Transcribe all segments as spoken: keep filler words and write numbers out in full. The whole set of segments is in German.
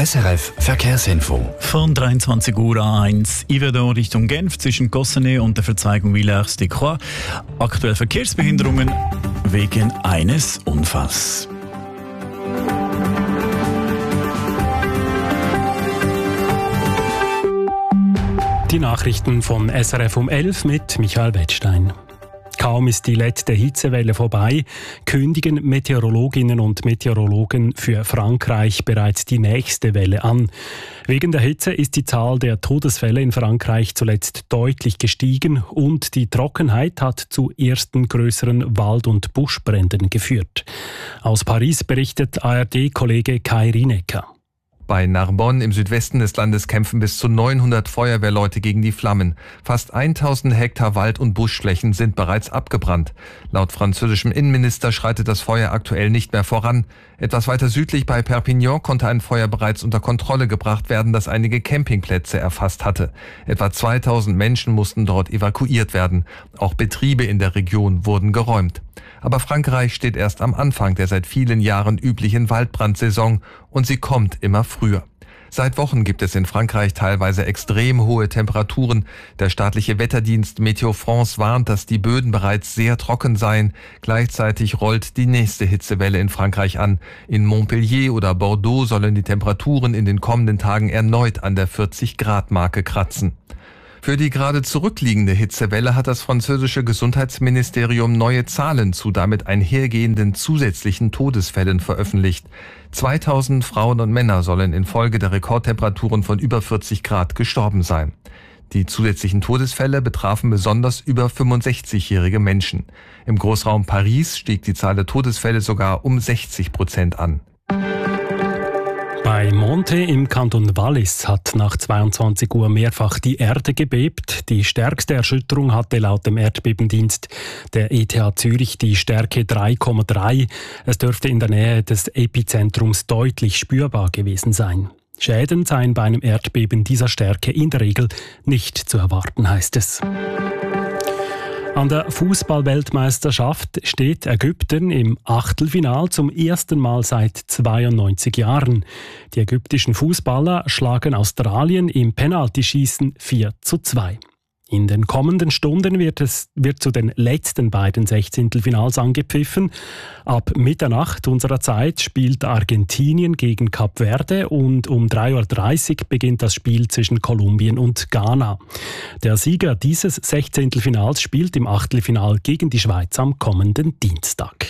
S R F Verkehrsinfo. Von dreiundzwanzig Uhr eins Yvetot Richtung Genf zwischen Gossenay und der Verzweigung Villers-de-Croix. Aktuell Verkehrsbehinderungen wegen eines Unfalls. Die Nachrichten von S R F um elf mit Michael Wettstein. Kaum ist die letzte Hitzewelle vorbei, kündigen Meteorologinnen und Meteorologen für Frankreich bereits die nächste Welle an. Wegen der Hitze ist die Zahl der Todesfälle in Frankreich zuletzt deutlich gestiegen und die Trockenheit hat zu ersten größeren Wald- und Buschbränden geführt. Aus Paris berichtet A R D-Kollege Kai Rinecker. Bei Narbonne im Südwesten des Landes kämpfen bis zu neunhundert Feuerwehrleute gegen die Flammen. Fast tausend Hektar Wald- und Buschflächen sind bereits abgebrannt. Laut französischem Innenminister schreitet das Feuer aktuell nicht mehr voran. Etwas weiter südlich bei Perpignan konnte ein Feuer bereits unter Kontrolle gebracht werden, das einige Campingplätze erfasst hatte. Etwa zweitausend Menschen mussten dort evakuiert werden. Auch Betriebe in der Region wurden geräumt. Aber Frankreich steht erst am Anfang der seit vielen Jahren üblichen Waldbrandsaison und sie kommt immer früher. Seit Wochen gibt es in Frankreich teilweise extrem hohe Temperaturen. Der staatliche Wetterdienst Météo France warnt, dass die Böden bereits sehr trocken seien. Gleichzeitig rollt die nächste Hitzewelle in Frankreich an. In Montpellier oder Bordeaux sollen die Temperaturen in den kommenden Tagen erneut an der vierzig Grad Marke kratzen. Für die gerade zurückliegende Hitzewelle hat das französische Gesundheitsministerium neue Zahlen zu damit einhergehenden zusätzlichen Todesfällen veröffentlicht. zweitausend Frauen und Männer sollen infolge der Rekordtemperaturen von über vierzig Grad gestorben sein. Die zusätzlichen Todesfälle betrafen besonders über fünfundsechzigjährige Menschen. Im Großraum Paris stieg die Zahl der Todesfälle sogar um sechzig Prozent an. Bei Monte im Kanton Wallis hat nach zweiundzwanzig Uhr mehrfach die Erde gebebt. Die stärkste Erschütterung hatte laut dem Erdbebendienst der E T H Zürich die Stärke drei Komma drei. Es dürfte in der Nähe des Epizentrums deutlich spürbar gewesen sein. Schäden seien bei einem Erdbeben dieser Stärke in der Regel nicht zu erwarten, heißt es. An der Fußball-Weltmeisterschaft steht Ägypten im Achtelfinal zum ersten Mal seit zweiundneunzig Jahren. Die ägyptischen Fußballer schlagen Australien im Penaltyschießen vier zu zwei. In den kommenden Stunden wird es wird zu den letzten beiden Sechzehntelfinals angepfiffen. Ab Mitternacht unserer Zeit spielt Argentinien gegen Kap Verde und um drei Uhr dreißig beginnt das Spiel zwischen Kolumbien und Ghana. Der Sieger dieses Sechzehntelfinals spielt im Achtelfinal gegen die Schweiz am kommenden Dienstag.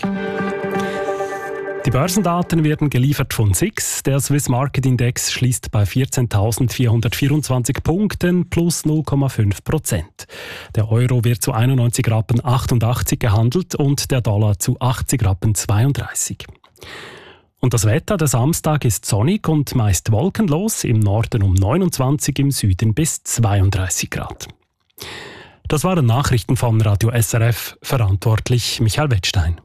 Die Börsendaten werden geliefert von S I X. Der Swiss Market Index schließt bei vierzehntausendvierhundertvierundzwanzig Punkten plus null Komma fünf Prozent. Der Euro wird zu einundneunzig Rappen achtundachtzig gehandelt und der Dollar zu achtzig Rappen zweiunddreißig. Und das Wetter, der Samstag ist sonnig und meist wolkenlos, im Norden um neunundzwanzig, im Süden bis zweiunddreißig Grad. Das waren Nachrichten von Radio S R F, verantwortlich Michael Wettstein.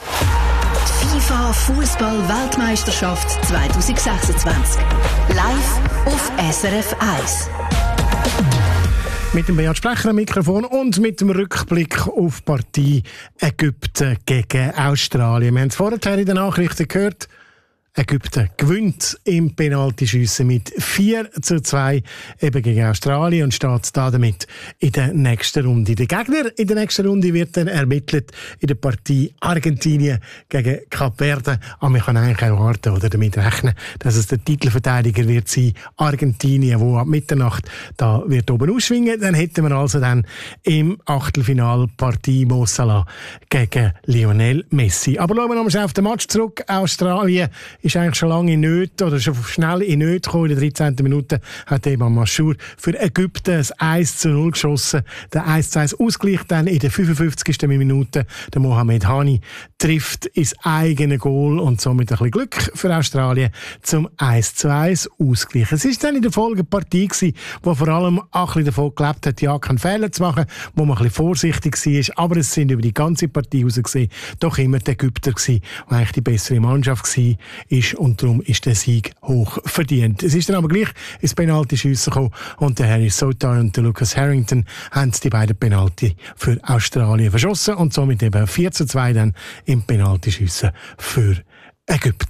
FIFA Fußball-Weltmeisterschaft zwanzig sechsundzwanzig. Live auf S R F eins. Mit dem Beat Sprecher am Mikrofon und mit dem Rückblick auf die Partie Ägypten gegen Australien. Wir haben es vorher in den Nachrichten gehört. Ägypten gewinnt im Penaltyschiessen mit vier zu zwei eben gegen Australien und steht da damit in der nächsten Runde. Der Gegner in der nächsten Runde wird dann ermittelt in der Partie Argentinien gegen Kap Verde. Aber man kann eigentlich auch warten oder damit rechnen, dass es der Titelverteidiger wird sein, Argentinien, wo ab Mitternacht da wird oben ausschwingen. Dann hätten wir also dann im Achtelfinal Partie Mo Salah gegen Lionel Messi. Aber schauen wir nochmal auf den Match zurück. Australien ist eigentlich schon lange in Nöte oder schon schnell in Nöte gekommen. In der dreizehnten Minute hat eben Mashour für Ägypten das eins zu null geschossen. Der eins zu eins Ausgleich dann in der fünfundfünfzigsten Minute. Der Mohamed Hani trifft ins eigene Goal und somit ein bisschen Glück für Australien zum eins zu eins Ausgleich. Es war dann in der Folge eine Partie gewesen, die vor allem auch ein bisschen davon gelebt hat, ja, keinen Fehler zu machen, wo man ein bisschen vorsichtig war. Aber es sind über die ganze Partie raus gesehen doch immer die Ägypter gewesen, die eigentlich die bessere Mannschaft war. Ist, und darum ist der Sieg hoch verdient. Es ist dann aber gleich ins Penaltyschiessen gekommen und der Harry Souttar und der Lucas Harrington haben die beiden Penalty für Australien verschossen und somit eben vier zu zwei dann im Penaltyschiessen für Ägypten.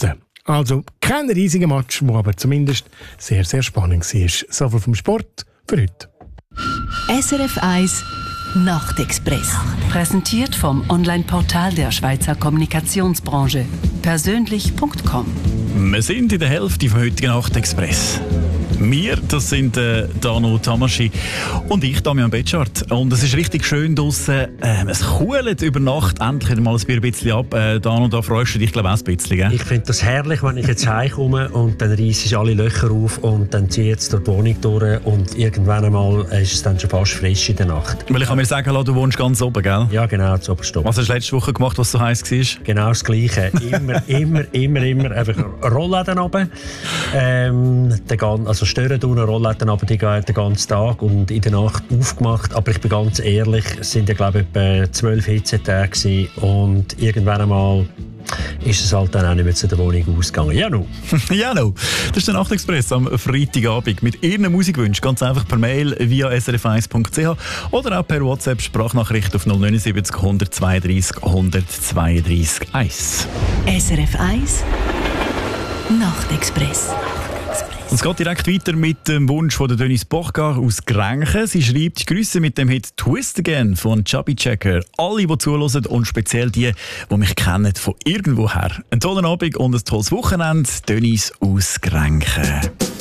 Also kein riesiger Match, der aber zumindest sehr, sehr spannend war. So viel vom Sport für heute. S R F eins Nachtexpress. Präsentiert vom Online-Portal der Schweizer Kommunikationsbranche. Persönlich Punkt com. Wir sind in der Hälfte vom heutigen Nachtexpress. Wir, das sind äh, Dano Tamaschi und ich, Damian Betschart. Und es ist richtig schön draussen. Äh, es kühlt über Nacht endlich mal ein bisschen ab. Äh, Dano, da freust du dich, glaube ich, auch ein bisschen, gell? Ich finde das herrlich, wenn ich jetzt heimkomme und dann reisse ich alle Löcher auf und dann ziehe ich jetzt durch die Wohnung durch und irgendwann einmal ist es dann schon fast frisch in der Nacht. Weil ich kann mir sagen, du wohnst ganz oben, gell? Ja, genau, zu oberst oben. Was hast du letzte Woche gemacht, was so heiß war? Genau das Gleiche. Immer, immer, immer, immer einfach Rollläden runter. Ähm, also Stören tun, Rollläden runter, die gehen den ganzen Tag und in der Nacht aufgemacht. Aber ich bin ganz ehrlich, es sind ja glaube ich etwa zwölf Hitzetage gewesen und irgendwann einmal ist es halt dann auch nicht mehr zu der Wohnung ausgegangen. Ja, no. ja, no. Das ist der Nachtexpress am Freitagabend mit Ihren Musikwünschen. Ganz einfach per Mail via s r f eins punkt c h oder auch per WhatsApp Sprachnachricht auf null neun sieben null eins zwei drei null eins zwei drei eins. S R F eins Nachtexpress. Und es geht direkt weiter mit dem Wunsch von der Denise Bochgar aus Grenchen. Sie schreibt Grüße mit dem Hit «Twist Again» von Chubby Checker. Alle, die zuhören und speziell die, die mich kennen von irgendwoher. Einen tollen Abend und ein tolles Wochenende. Denise aus Grenchen.